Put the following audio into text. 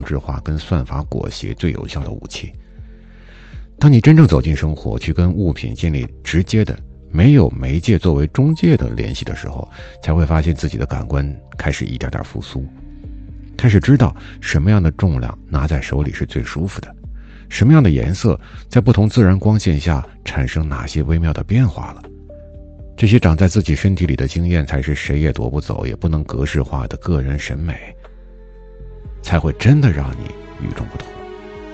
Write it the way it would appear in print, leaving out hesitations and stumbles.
质化跟算法裹挟最有效的武器。当你真正走进生活，去跟物品建立直接的、没有媒介作为中介的联系的时候，才会发现自己的感官开始一点点复苏，开始知道什么样的重量拿在手里是最舒服的，什么样的颜色在不同自然光线下产生哪些微妙的变化了。这些长在自己身体里的经验，才是谁也夺不走也不能格式化的个人审美，才会真的让你与众不同。